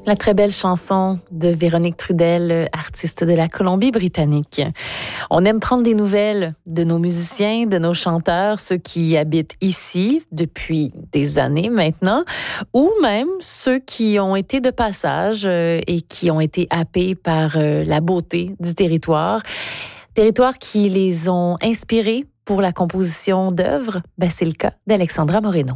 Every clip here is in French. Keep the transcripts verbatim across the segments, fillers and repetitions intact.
La très belle chanson de Véronique Trudel, artiste de la Colombie-Britannique. On aime prendre des nouvelles de nos musiciens, de nos chanteurs, ceux qui habitent ici depuis des années maintenant, ou même ceux qui ont été de passage et qui ont été happés par la beauté du territoire. Territoires qui les ont inspirés pour la composition d'œuvres. Ben, c'est le cas d'Alexandra Moreno.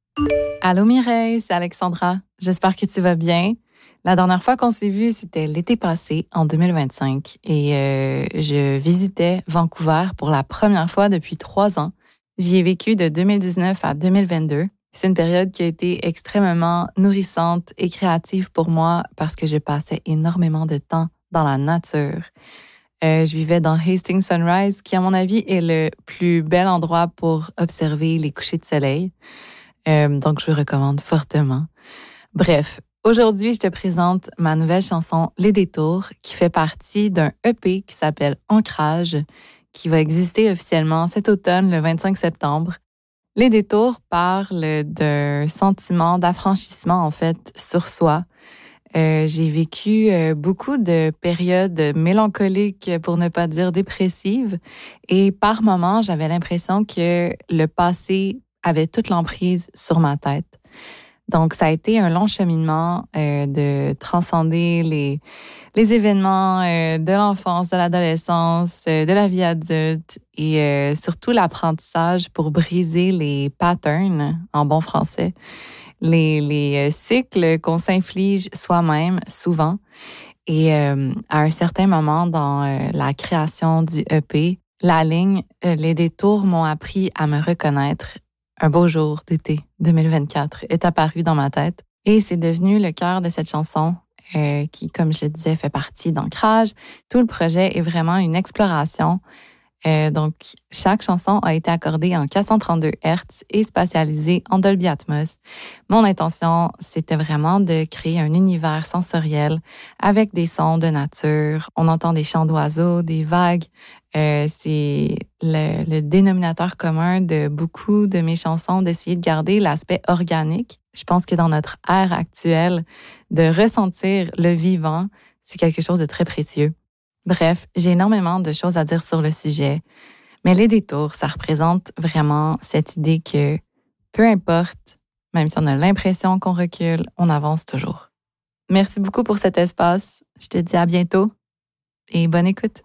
Allô Mireille, c'est Alexandra. J'espère que tu vas bien. La dernière fois qu'on s'est vu, c'était l'été passé, en deux mille vingt-cinq, et euh, je visitais Vancouver pour la première fois depuis trois ans. J'y ai vécu de deux mille dix-neuf à deux mille vingt-deux. C'est une période qui a été extrêmement nourrissante et créative pour moi parce que je passais énormément de temps dans la nature. Euh, je vivais dans Hastings Sunrise, qui à mon avis est le plus bel endroit pour observer les couchers de soleil. Euh, donc, je vous recommande fortement. Bref, aujourd'hui, je te présente ma nouvelle chanson « Les Détours » qui fait partie d'un E P qui s'appelle « Ancrage » qui va exister officiellement cet automne, le vingt-cinq septembre. « Les Détours » parle d'un sentiment d'affranchissement, en fait, sur soi. Euh, j'ai vécu euh, beaucoup de périodes mélancoliques, pour ne pas dire dépressives, et par moments, j'avais l'impression que le passé avait toute l'emprise sur ma tête. Donc, ça a été un long cheminement euh, de transcender les, les événements euh, de l'enfance, de l'adolescence, euh, de la vie adulte et euh, surtout l'apprentissage pour briser les patterns, en bon français, les, les cycles qu'on s'inflige soi-même souvent. Et euh, à un certain moment dans euh, la création du E P, la ligne euh, « Les détours m'ont appris à me reconnaître » un beau jour d'été deux mille vingt-quatre est apparu dans ma tête et c'est devenu le cœur de cette chanson euh, qui, comme je le disais, fait partie d'Ancrage. Tout le projet est vraiment une exploration. Euh, donc, chaque chanson a été accordée en quatre cent trente-deux hertz et spatialisée en Dolby Atmos. Mon intention, c'était vraiment de créer un univers sensoriel avec des sons de nature. On entend des chants d'oiseaux, des vagues. Euh, c'est le, le dénominateur commun de beaucoup de mes chansons, d'essayer de garder l'aspect organique. Je pense que dans notre ère actuelle, de ressentir le vivant, c'est quelque chose de très précieux. Bref, j'ai énormément de choses à dire sur le sujet, mais les détours, ça représente vraiment cette idée que peu importe, même si on a l'impression qu'on recule, on avance toujours. Merci beaucoup pour cet espace. Je te dis à bientôt et bonne écoute.